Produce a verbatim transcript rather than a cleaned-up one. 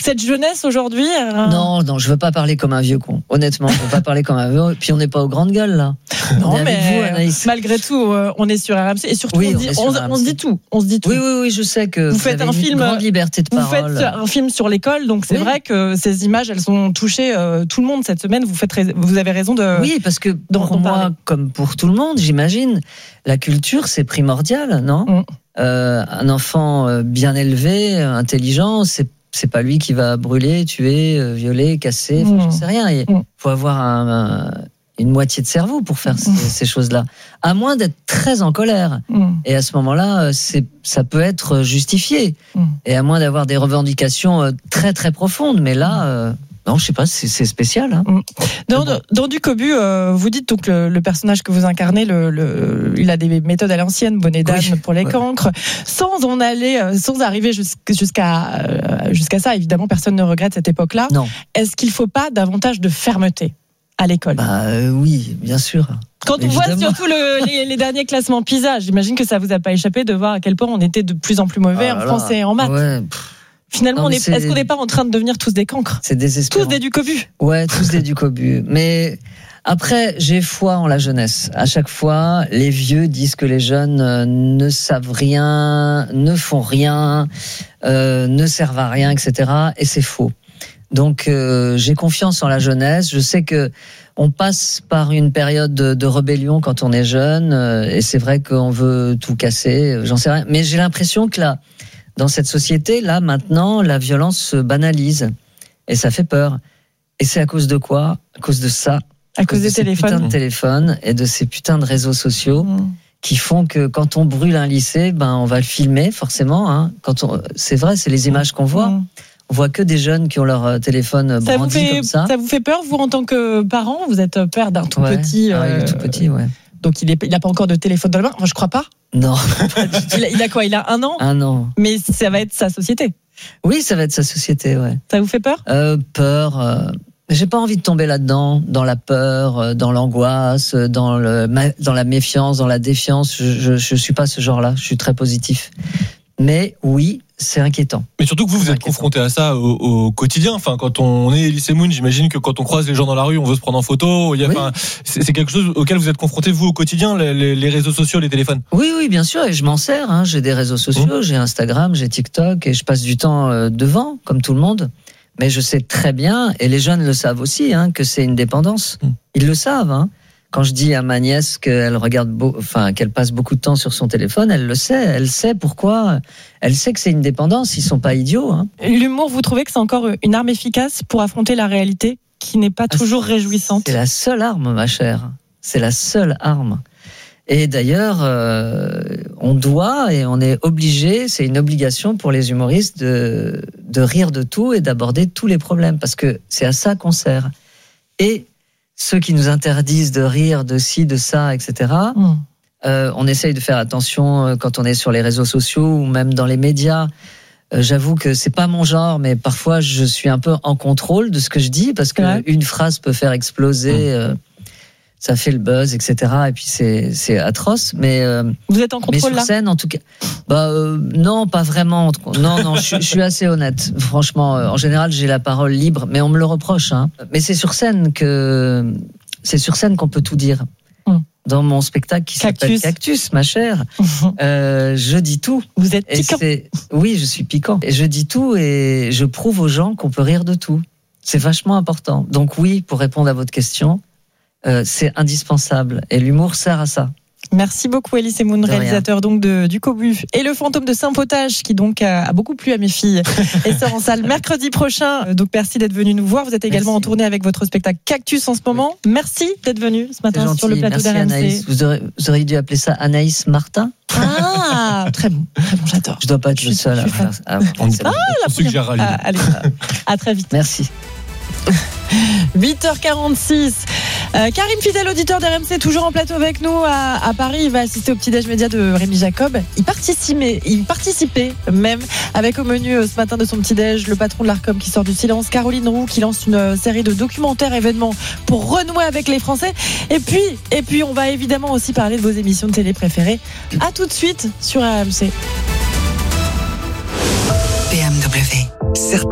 cette jeunesse aujourd'hui. Euh... Non, non, je veux pas parler comme un vieux con. Honnêtement, je veux pas parler comme un vieux. Puis on n'est pas aux grandes gueules là. Non, mais vous, Anaïs. Malgré tout, euh, on est sur R M C et surtout oui, on, dit, on, on, on se dit tout. On se dit tout. Oui, oui, oui, je sais que vous, vous faites avez un une film, grande liberté de vous parole. Vous faites un film sur l'école, donc c'est oui. vrai que ces images, elles ont touché euh, tout le monde cette semaine. Vous faites, vous avez raison de. Oui, parce que pour moi, parler. Comme pour tout le monde, j'imagine, la culture c'est primordial, non mm. euh, Un enfant bien élevé, intelligent, c'est c'est pas lui qui va brûler, tuer, violer, casser. Mmh. Je sais rien. Il faut avoir un, un, une moitié de cerveau pour faire mmh. ces, ces choses-là. À moins d'être très en colère. Mmh. Et à ce moment-là, c'est, ça peut être justifié. Mmh. Et à moins d'avoir des revendications très très profondes. Mais là. Euh, Non, je sais pas, c'est, c'est spécial. Hein. Dans, bon. dans Du Cobu, euh, vous dites donc le, le personnage que vous incarnez, le, le, il a des méthodes à l'ancienne, bonnet d'âne oui. pour les ouais. cancres, sans en aller, sans arriver jusqu'à, jusqu'à, jusqu'à ça. Évidemment, personne ne regrette cette époque-là. Non. Est-ce qu'il faut pas davantage de fermeté à l'école ? Bah euh, oui, bien sûr. Quand on Évidemment. voit surtout le, les, les derniers classements PISA, j'imagine que ça vous a pas échappé de voir à quel point on était de plus en plus mauvais ah, en français et en maths. Ouais. Finalement, non, on est, est... est-ce qu'on n'est pas en train de devenir tous des cancres ? C'est désespérant. Tous des Ducobu. Ouais, tous des Ducobu. Mais après, j'ai foi en la jeunesse. À chaque fois, les vieux disent que les jeunes ne savent rien, ne font rien, euh, ne servent à rien, et cetera. Et c'est faux. Donc, euh, j'ai confiance en la jeunesse. Je sais que on passe par une période de, de rébellion quand on est jeune. Euh, et c'est vrai qu'on veut tout casser. J'en sais rien. Mais j'ai l'impression que là, dans cette société, là, maintenant, la violence se banalise. Et ça fait peur. Et c'est à cause de quoi ? À cause de ça. À, à cause, cause des de téléphones. Ces putains de téléphones et de ces putains de réseaux sociaux mmh. qui font que quand on brûle un lycée, ben, on va le filmer, forcément. Hein. Quand on... C'est vrai, c'est les images qu'on voit. Mmh. On voit que des jeunes qui ont leur téléphone ça brandi vous fait, comme ça. Ça vous fait peur, vous, en tant que parent ? Vous êtes père d'un tout ouais. petit. Ah, euh... il est tout petit, ouais. Donc, il n'a il pas encore de téléphone dans la main. Enfin, je crois pas. Non. il, a, il a quoi ? Il a un an ? Un an. Mais ça va être sa société. Oui, ça va être sa société, ouais. Ça vous fait peur ? euh, Peur. Euh... J'ai pas envie de tomber là-dedans, dans la peur, dans l'angoisse, dans le, dans la méfiance, dans la défiance. Je, je, je suis pas ce genre-là. Je suis très positif. Mais oui, c'est inquiétant. Mais surtout que vous, vous êtes confronté à ça au, au quotidien. Enfin, quand on est Elise Moon, j'imagine que quand on croise les gens dans la rue, on veut se prendre en photo. Il y a, oui. enfin, c'est, c'est quelque chose auquel vous êtes confronté, vous, au quotidien, les, les, les réseaux sociaux, les téléphones. Oui, oui, bien sûr. Et je m'en sers. Hein. J'ai des réseaux sociaux, mmh. j'ai Instagram, j'ai TikTok, et je passe du temps euh, devant, comme tout le monde. Mais je sais très bien, et les jeunes le savent aussi, hein, que c'est une dépendance. Mmh. Ils le savent. Hein. Quand je dis à ma nièce qu'elle regarde, beau, enfin qu'elle passe beaucoup de temps sur son téléphone, elle le sait. Elle sait pourquoi. Elle sait que c'est une dépendance. Ils sont pas idiots. Hein. L'humour, vous trouvez que c'est encore une arme efficace pour affronter la réalité qui n'est pas toujours ah, réjouissante ? C'est la seule arme, ma chère. C'est la seule arme. Et d'ailleurs, euh, on doit et on est obligé. C'est une obligation pour les humoristes de de rire de tout et d'aborder tous les problèmes parce que c'est à ça qu'on sert. Et ceux qui nous interdisent de rire de ci, de ça, et cetera. Mmh. Euh, on essaye de faire attention quand on est sur les réseaux sociaux ou même dans les médias. Euh, j'avoue que c'est pas mon genre, mais parfois je suis un peu en contrôle de ce que je dis parce que ouais. une phrase peut faire exploser. Mmh. Euh, ça fait le buzz, et cetera. Et puis c'est c'est atroce. Mais euh, vous êtes en contrôle mais là ? sur scène, en tout cas, bah euh, non, pas vraiment. Non, non, je, je suis assez honnête. Franchement, euh, en général, j'ai la parole libre, mais on me le reproche. Hein. Mais c'est sur scène que c'est sur scène qu'on peut tout dire. Hum. Dans mon spectacle qui Cactus. s'appelle Cactus, ma chère, euh, je dis tout. Vous êtes et piquant. C'est... Oui, je suis piquant. Et je dis tout et je prouve aux gens qu'on peut rire de tout. C'est vachement important. Donc oui, pour répondre à votre question. Euh, c'est indispensable et l'humour sert à ça. Merci beaucoup Elise Moon, réalisateur donc de Du Cobu et Le Fantôme de Saint-Potage qui donc a, a beaucoup plu à mes filles et sort en salle mercredi prochain. Donc merci d'être venu nous voir. Vous êtes également merci. en tournée avec votre spectacle Cactus en ce moment. Oui. Merci d'être venu ce matin gentil, sur le plateau merci d'R M C. Anaïs. Vous auriez, vous auriez dû appeler ça Anaïs Martin. Ah, très bon, très bon, j'adore. Je dois pas être le seul à faire ça. Ah, ah, la suggère ah, allez, à très vite. Merci. huit heures quarante-six. Euh, Karim Fidel, auditeur d'R M C, toujours en plateau avec nous à, à Paris. Il va assister au petit-déj média de Rémi Jacob. Il participait, il participait même avec au menu ce matin de son petit-déj le patron de l'Arcom qui sort du silence, Caroline Roux qui lance une série de documentaires événements pour renouer avec les Français. Et puis, et puis on va évidemment aussi parler de vos émissions de télé préférées. À tout de suite sur R M C.